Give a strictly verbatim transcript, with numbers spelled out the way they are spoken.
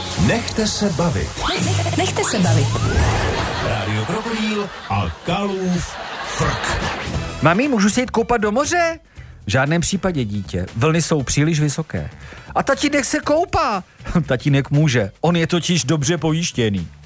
Nechte se bavit. Nechte se bavit. Rádio Krokodýl a Kalův frk. Mami, můžu se jít koupat do moře? V žádném případě, dítě. Vlny jsou příliš vysoké. A tatínek se koupá. Tatínek může. On je totiž dobře pojištěný.